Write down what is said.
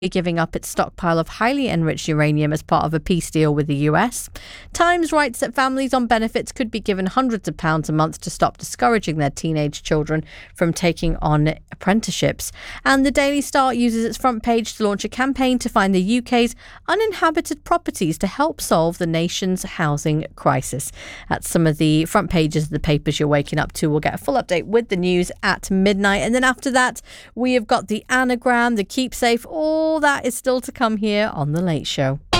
giving up its stockpile of highly enriched uranium as part of a peace deal with the US. Times writes that families on benefits could be given hundreds of pounds a month to stop discouraging their teenage children from taking on apprenticeships. And the Daily Star uses its front page to launch a campaign to find the UK's uninhabited properties to help solve the nation's housing crisis. That's some of the front pages of the papers you're waking up to. We'll get a full update with the news at midnight. And then after that, we have got the anagram, the keep safe, all that is still to come here on The Late Show.